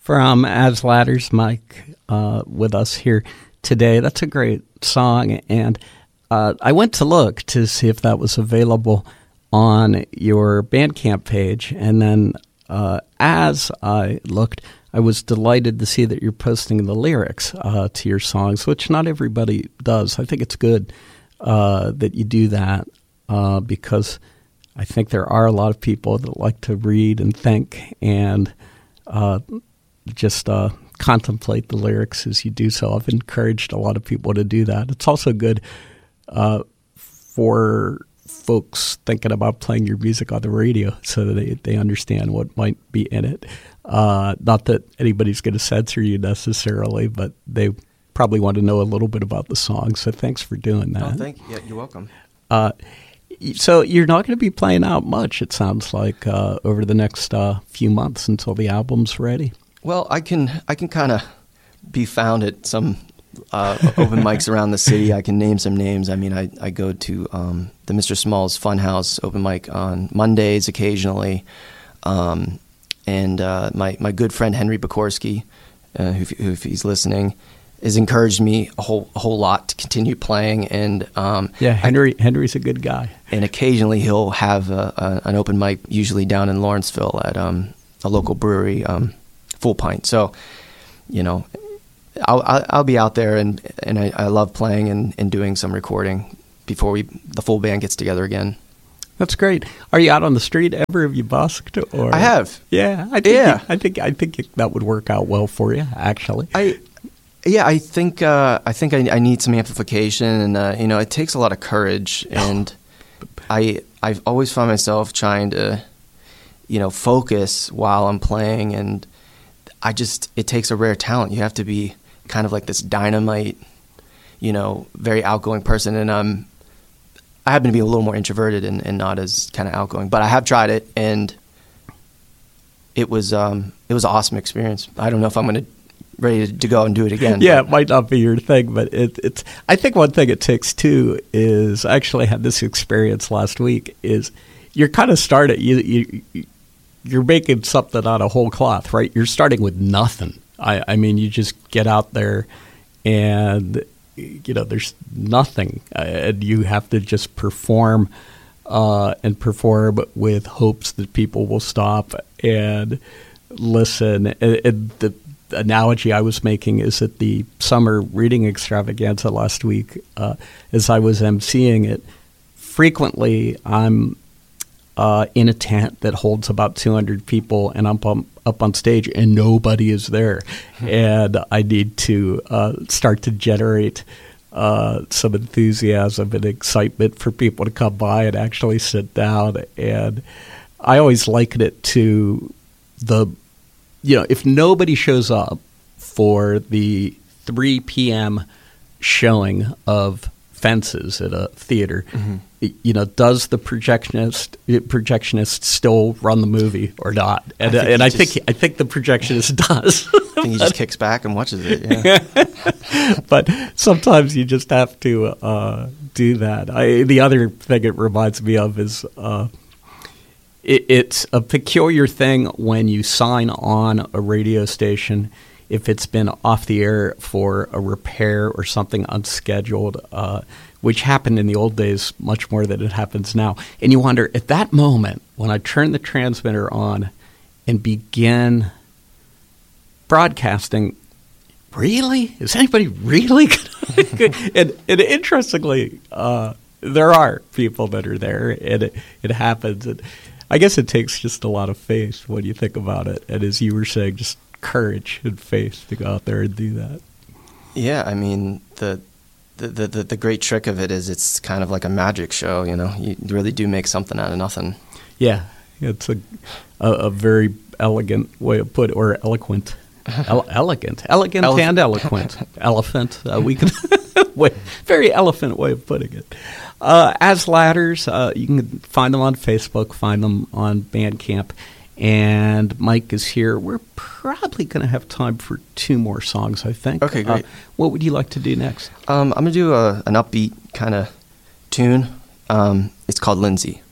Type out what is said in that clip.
from As Ladders, Mike, with us here today. That's a great song, and I went to look to see if that was available on your Bandcamp page, and then as I looked, I was delighted to see that you're posting the lyrics to your songs, which not everybody does. I think it's good that you do that because I think there are a lot of people that like to read and think and just contemplate the lyrics as you do so. I've encouraged a lot of people to do that. It's also good for folks thinking about playing your music on the radio so that they understand what might be in it. Not that anybody's going to censor you necessarily, but they probably want to know a little bit about the song. So thanks for doing that. Oh, thank you. Yeah, you're welcome. So you're not going to be playing out much, it sounds like, over the next few months until the album's ready. Well, I can kind of be found at some open mics around the city. I can name some names. I mean, I go to the Mr. Small's Funhouse open mic on Mondays occasionally, and my good friend Henry Bokorski, who if he's listening, has encouraged me a whole lot to continue playing. And Henry's a good guy. And occasionally he'll have an open mic, usually down in Lawrenceville at a local brewery, Full Pint. So, you know, I'll be out there, and I love playing and doing some recording before the full band gets together again. That's great. Are you out on the street ever? Have you busked? Or I have. Yeah, I think that would work out well for you. Actually, I think I need some amplification, and it takes a lot of courage, and I've always found myself trying to, focus while I'm playing, and it takes a rare talent. You have to be kind of like this dynamite, very outgoing person, and I happen to be a little more introverted and not as kind of outgoing, but I have tried it, and it was an awesome experience. I don't know if I'm going to ready to go and do it again. Yeah, it might not be your thing, but it's. I think one thing it takes too is, I actually had this experience last week, is you're kind of starting, you're making something out of whole cloth, right? You're starting with nothing. I mean, you just get out there and, there's nothing. And you have to just perform with hopes that people will stop and listen. And the analogy I was making is at the summer reading extravaganza last week, as I was emceeing it, frequently I'm in a tent that holds about 200 people, and I'm up on stage and nobody is there. And I need to start to generate some enthusiasm and excitement for people to come by and actually sit down. And I always liken it to if nobody shows up for the 3 p.m. showing of Fences at a theater, does the projectionist still run the movie or not? And I think the projectionist does. I think he just kicks back and watches it. Yeah. But sometimes you just have to do that. The other thing it reminds me of is it's a peculiar thing when you sign on a radio station if it's been off the air for a repair or something unscheduled, which happened in the old days much more than it happens now. And you wonder, at that moment, when I turn the transmitter on and begin broadcasting, really? Is anybody really going to? And interestingly, there are people that are there, and it happens. And I guess it takes just a lot of faith when you think about it. And as you were saying, just courage and faith to go out there and do that. Yeah, I mean, the great trick of it is it's kind of like a magic show, You really do make something out of nothing. Yeah, it's a very elegant way of putting it, or eloquent. Elegant and eloquent. Elephant. We could very elephant way of putting it. As Ladders, you can find them on Facebook, find them on Bandcamp. And Mike is here. We're probably going to have time for 2 more songs, I think. Okay, great. What would you like to do next? I'm going to do an upbeat kind of tune. It's called Lindsay.